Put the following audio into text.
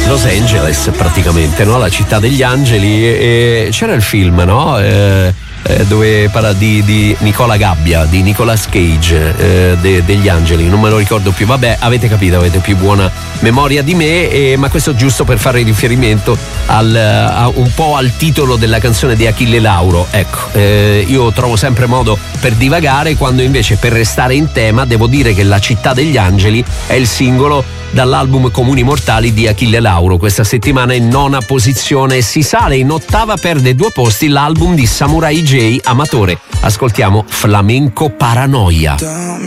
Los Angeles praticamente, no? La città degli angeli, e c'era il film, no? Dove parla di Nicola Gabbia, di Nicolas Cage, degli angeli, non me lo ricordo più, vabbè, avete capito, avete più buona memoria di me, ma questo giusto per fare riferimento un po' al titolo della canzone di Achille Lauro. Ecco, io trovo sempre modo per divagare, quando invece per restare in tema devo dire che La città degli angeli è il singolo dall'album Comuni Mortali di Achille Lauro. Questa settimana in 9ª posizione, si sale in 8ª, perde 2 posti l'album di Samurai J, Amatore. Ascoltiamo Flamenco Paranoia.